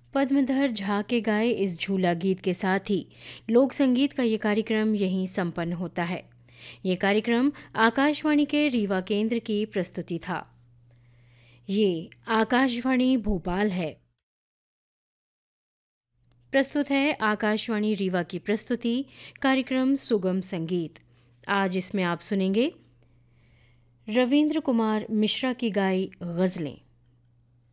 पद्मधर झा के गाए इस झूला गीत के साथ ही लोक संगीत का ये कार्यक्रम यहीं संपन्न होता है। ये कार्यक्रम आकाशवाणी के रीवा केंद्र की प्रस्तुति था। ये आकाशवाणी भोपाल है। प्रस्तुत है आकाशवाणी रीवा की प्रस्तुति कार्यक्रम सुगम संगीत। आज इसमें आप सुनेंगे रविंद्र कुमार मिश्रा की गाई गज़लें।